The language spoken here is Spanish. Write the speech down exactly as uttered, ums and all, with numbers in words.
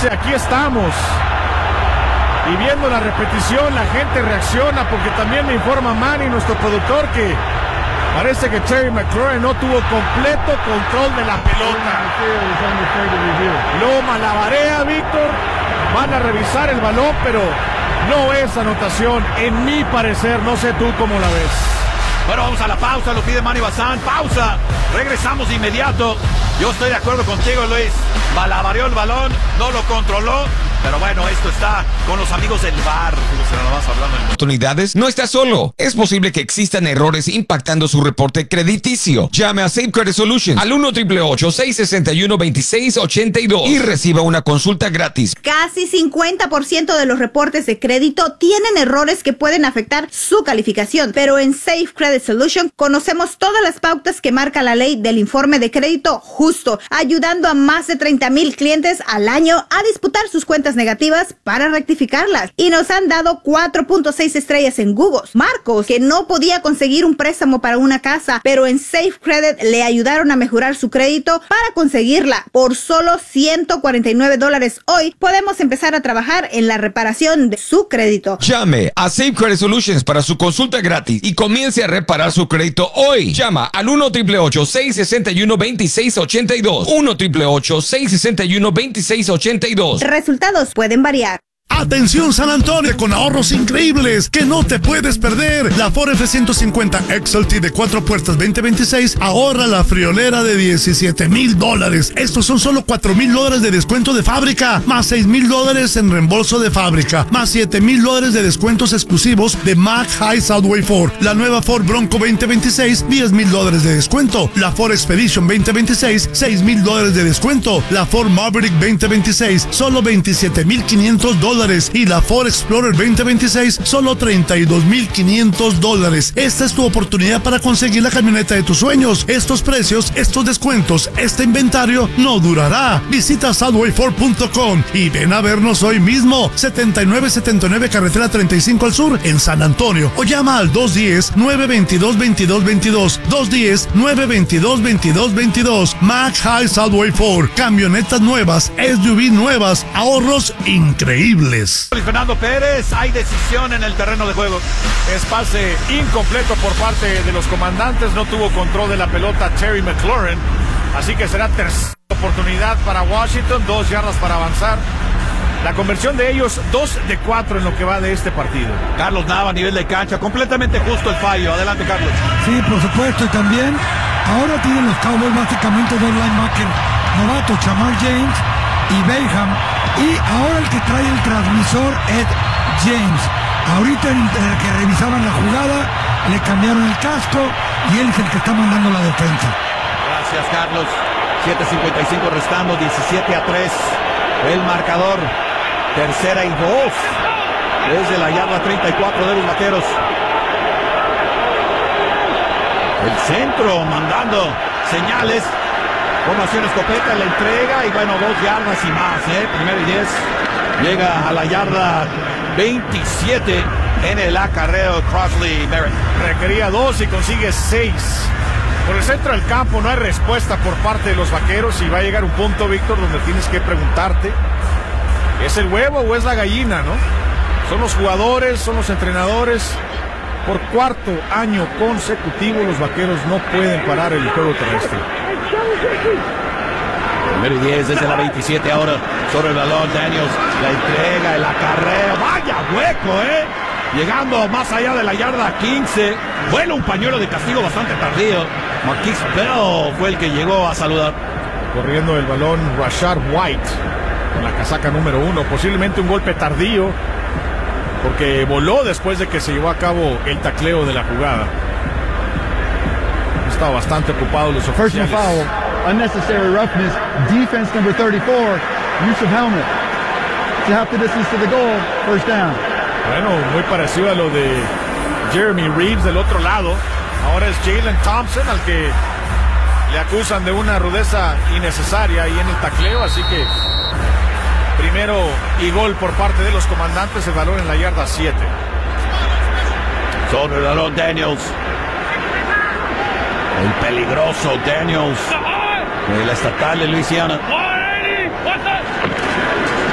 dice, aquí estamos. Y viendo la repetición, la gente reacciona, porque también me informa Manny, nuestro productor, que parece que Terry McLaurin no tuvo completo control de la pelota. Lo malabarea, Víctor. Van a revisar el balón, pero no es anotación, en mi parecer. No sé tú cómo la ves. Bueno, vamos a la pausa, lo pide Manny Bazán. Pausa, regresamos de inmediato. Yo estoy de acuerdo contigo, Luis. Malabareó el balón, no lo controló. Pero bueno, esto está con los amigos del V A R. Oportunidades, no está solo. Es posible que existan errores impactando su reporte crediticio. Llame a Safe Credit Solutions al uno ocho ocho ocho, seis seis uno, dos seis ocho dos y reciba una consulta gratis. Casi cincuenta por ciento de los reportes de crédito tienen errores que pueden afectar su calificación, pero en Safe Credit Solutions conocemos todas las pautas que marca la ley del informe de crédito justo, ayudando a más de treinta mil clientes al año a disputar sus cuentas negativas para rectificarlas, y nos han dado cuatro punto seis estrellas en Google. Marcos, que no podía conseguir un préstamo para una casa, pero en Safe Credit le ayudaron a mejorar su crédito para conseguirla. Por solo ciento cuarenta y nueve dólares hoy podemos empezar a trabajar en la reparación de su crédito. Llame a Safe Credit Solutions para su consulta gratis y comience a reparar su crédito hoy. Llama al uno ocho ocho ocho, seis seis uno, dos seis ocho dos, uno ocho ocho ocho, seis seis uno, dos seis ocho dos. Resultados pueden variar. Atención San Antonio, con ahorros increíbles que no te puedes perder. La Ford F ciento cincuenta X L T de cuatro puertas veinte veintiséis ahorra la friolera de diecisiete mil dólares. Estos son solo cuatro mil dólares de descuento de fábrica, más seis mil dólares en reembolso de fábrica, más siete mil dólares de descuentos exclusivos de Mac High Southway Ford. La nueva Ford Bronco veinte veintiséis, diez mil dólares de descuento. La Ford Expedition veinte veintiséis, seis mil dólares de descuento. La Ford Maverick veinte veintiséis, solo veintisiete mil quinientos dólares. Y la Ford Explorer veinte veintiséis, solo treinta y dos mil quinientos dólares. Esta es tu oportunidad para conseguir la camioneta de tus sueños. Estos precios, estos descuentos, este inventario no durará. Visita southway ford punto com y ven a vernos hoy mismo. setenta y nueve setenta y nueve Carretera treinta y cinco al sur en San Antonio, o llama al dos uno cero, nueve dos dos, veintidós veintidós. dos uno cero, nueve dos dos, veintidós veintidós. Mac High Southway Ford. Camionetas nuevas, S U V nuevas, ahorros increíbles. Luis Fernando Pérez, hay decisión en el terreno de juego. Es pase incompleto por parte de los comandantes. No tuvo control de la pelota Terry McLaurin. Así que será tercera oportunidad para Washington. Dos yardas para avanzar. La conversión de ellos, dos de cuatro en lo que va de este partido. Carlos Nava a nivel de cancha, completamente justo el fallo. Adelante, Carlos. Sí, por supuesto, y también ahora tienen los Cowboys básicamente dos linebackers novatos, Jamal James y Bayham, y ahora el que trae el transmisor Ed James. Ahorita en el que revisaban la jugada le cambiaron el casco y él es el que está mandando la defensa. Gracias, Carlos. siete cincuenta y cinco restando, diecisiete a tres el marcador. Tercera y dos desde la yarda treinta y cuatro de los vaqueros. El centro mandando señales. Formación escopeta, la entrega y bueno, dos yardas y más, ¿eh? Primero y diez. Llega a la yarda veintisiete en el acarreo Crossley Merritt. Requería dos y consigue seis. Por el centro del campo no hay respuesta por parte de los vaqueros y va a llegar un punto, Víctor, donde tienes que preguntarte, ¿es el huevo o es la gallina, no? Son los jugadores, son los entrenadores. Por cuarto año consecutivo los vaqueros no pueden parar el juego terrestre. Primero y diez desde la veintisiete ahora sobre el balón. Daniels, la entrega, el acarreo. Vaya hueco, eh. Llegando más allá de la yarda quince. Vuela un pañuelo de castigo bastante tardío. Marquise Bell fue el que llegó a saludar. Corriendo el balón Rashad White con la casaca número uno. Posiblemente un golpe tardío, porque voló después de que se llevó a cabo el tacleo de la jugada. Estaba bastante ocupado los oficiales. Personal foul, unnecessary roughness, defense number thirty-four, use of helmet. To half the distance to the goal, first down. Bueno, muy parecido a lo de Jeremy Reeves del otro lado. Ahora es Jalen Thompson al que le acusan de una rudeza innecesaria ahí en el tacleo, así que primero y gol por parte de los comandantes, el balón en la yarda siete. Sobre el balón Daniels. El peligroso Daniels de la estatal de Luisiana.